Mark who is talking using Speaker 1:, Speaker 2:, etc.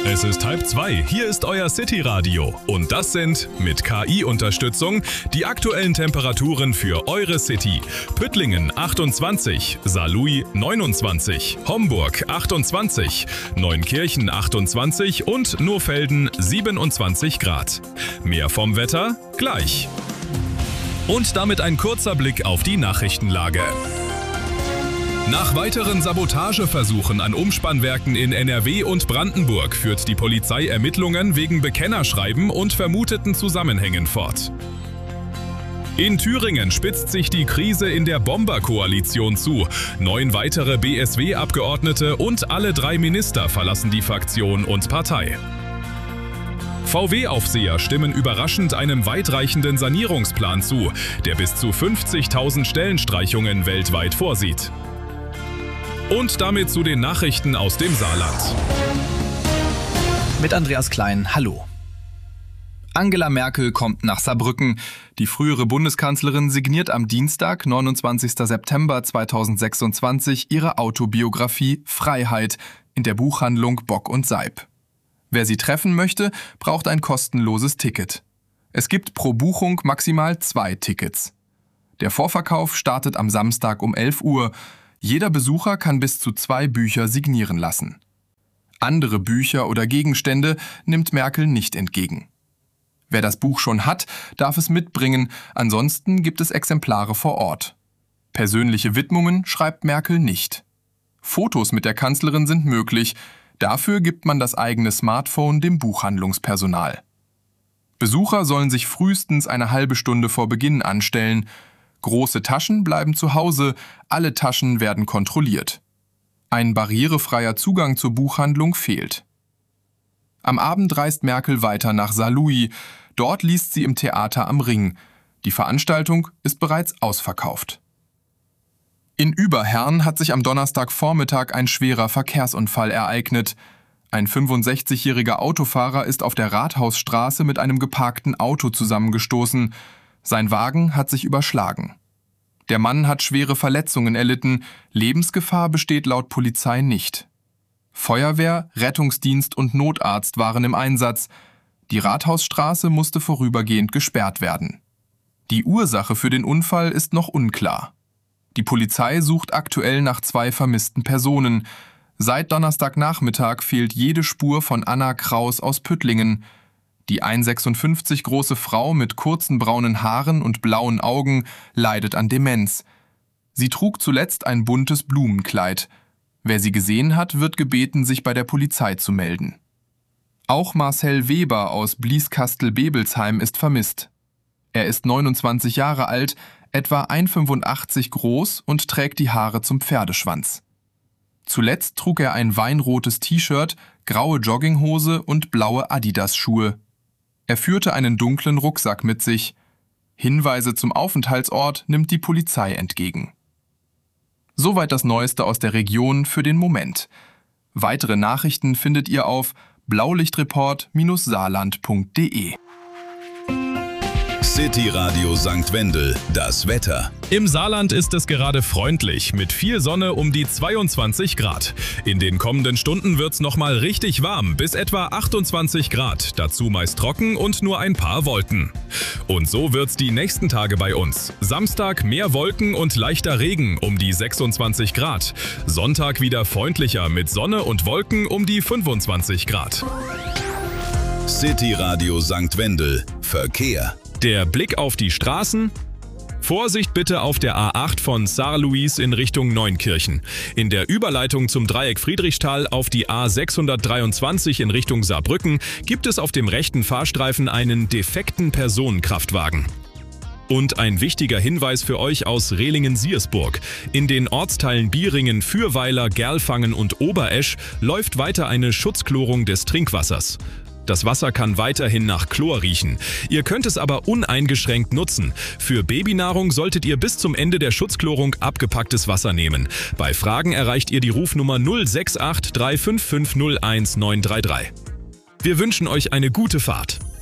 Speaker 1: Es ist 1:30, hier ist euer City-Radio und das sind, mit KI-Unterstützung, die aktuellen Temperaturen für eure City. Püttlingen 28, Saarlouis 29, Homburg 28, Neunkirchen 28 und Nohfelden 27 Grad. Mehr vom Wetter gleich. Und damit ein kurzer Blick auf die Nachrichtenlage. Nach weiteren Sabotageversuchen an Umspannwerken in NRW und Brandenburg führt die Polizei Ermittlungen wegen Bekennerschreiben und vermuteten Zusammenhängen fort. In Thüringen spitzt sich die Krise in der Bomberkoalition zu. 9 weitere BSW-Abgeordnete und alle 3 Minister verlassen die Fraktion und Partei. VW-Aufseher stimmen überraschend einem weitreichenden Sanierungsplan zu, der bis zu 50.000 Stellenstreichungen weltweit vorsieht. Und damit zu den Nachrichten aus dem Saarland.
Speaker 2: Mit Andreas Klein, hallo. Angela Merkel kommt nach Saarbrücken. Die frühere Bundeskanzlerin signiert am Dienstag, 29. September 2026, ihre Autobiografie Freiheit in der Buchhandlung Bock und Seib. Wer sie treffen möchte, braucht ein kostenloses Ticket. Es gibt pro Buchung maximal 2 Tickets. Der Vorverkauf startet am Samstag um 11 Uhr. Jeder Besucher kann bis zu 2 Bücher signieren lassen. Andere Bücher oder Gegenstände nimmt Merkel nicht entgegen. Wer das Buch schon hat, darf es mitbringen, ansonsten gibt es Exemplare vor Ort. Persönliche Widmungen schreibt Merkel nicht. Fotos mit der Kanzlerin sind möglich, dafür gibt man das eigene Smartphone dem Buchhandlungspersonal. Besucher sollen sich frühestens eine halbe Stunde vor Beginn anstellen. Große Taschen bleiben zu Hause, alle Taschen werden kontrolliert. Ein barrierefreier Zugang zur Buchhandlung fehlt. Am Abend reist Merkel weiter nach Saarlouis. Dort liest sie im Theater am Ring. Die Veranstaltung ist bereits ausverkauft. In Überherrn hat sich am Donnerstagvormittag ein schwerer Verkehrsunfall ereignet. Ein 65-jähriger Autofahrer ist auf der Rathausstraße mit einem geparkten Auto zusammengestoßen. Sein Wagen hat sich überschlagen. Der Mann hat schwere Verletzungen erlitten, Lebensgefahr besteht laut Polizei nicht. Feuerwehr, Rettungsdienst und Notarzt waren im Einsatz. Die Rathausstraße musste vorübergehend gesperrt werden. Die Ursache für den Unfall ist noch unklar. Die Polizei sucht aktuell nach 2 vermissten Personen. Seit Donnerstagnachmittag fehlt jede Spur von Anna Kraus aus Püttlingen. Die 1,56 große Frau mit kurzen braunen Haaren und blauen Augen leidet an Demenz. Sie trug zuletzt ein buntes Blumenkleid. Wer sie gesehen hat, wird gebeten, sich bei der Polizei zu melden. Auch Marcel Weber aus Blieskastel-Bebelsheim ist vermisst. Er ist 29 Jahre alt, etwa 1,85 groß und trägt die Haare zum Pferdeschwanz. Zuletzt trug er ein weinrotes T-Shirt, graue Jogginghose und blaue Adidas-Schuhe. Er führte einen dunklen Rucksack mit sich. Hinweise zum Aufenthaltsort nimmt die Polizei entgegen. Soweit das Neueste aus der Region für den Moment. Weitere Nachrichten findet ihr auf blaulichtreport-saarland.de.
Speaker 3: City Radio St. Wendel, das Wetter.
Speaker 1: Im Saarland ist es gerade freundlich, mit viel Sonne um die 22 Grad. In den kommenden Stunden wird's nochmal richtig warm, bis etwa 28 Grad, dazu meist trocken und nur ein paar Wolken. Und so wird's die nächsten Tage bei uns. Samstag mehr Wolken und leichter Regen um die 26 Grad. Sonntag wieder freundlicher mit Sonne und Wolken um die 25 Grad.
Speaker 3: City Radio St. Wendel, Verkehr.
Speaker 1: Der Blick auf die Straßen. Vorsicht bitte auf der A8 von Saarlouis in Richtung Neunkirchen. In der Überleitung zum Dreieck Friedrichsthal auf die A623 in Richtung Saarbrücken gibt es auf dem rechten Fahrstreifen einen defekten Personenkraftwagen. Und ein wichtiger Hinweis für euch aus Rehlingen-Siersburg. In den Ortsteilen Bieringen, Fürweiler, Gerlfangen und Oberesch läuft weiter eine Schutzchlorung des Trinkwassers. Das Wasser kann weiterhin nach Chlor riechen. Ihr könnt es aber uneingeschränkt nutzen. Für Babynahrung solltet ihr bis zum Ende der Schutzchlorung abgepacktes Wasser nehmen. Bei Fragen erreicht ihr die Rufnummer 068 355 01933. Wir wünschen euch eine gute Fahrt.